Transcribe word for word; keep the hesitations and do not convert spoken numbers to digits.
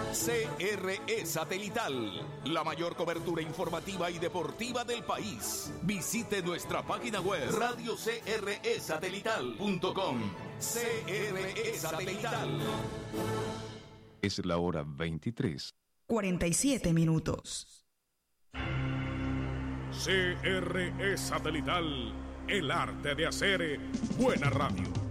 C R E Satelital, la mayor cobertura informativa y deportiva del país. Visite nuestra página web radio c r e satelital punto com. C R E Satelital. Es la hora veintitrés. cuarenta y siete minutos. C R E Satelital, el arte de hacer buena radio.